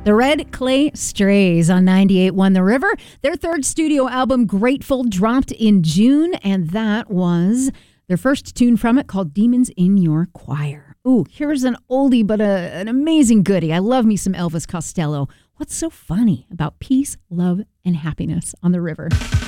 The Red Clay Strays on 98.1 The River. Their third studio album, Grateful, dropped in June, and that was their first tune from it called Demons in Your Choir. Ooh, here's an oldie but an amazing goodie. I love me some Elvis Costello. What's so funny about peace, love, and happiness on the river?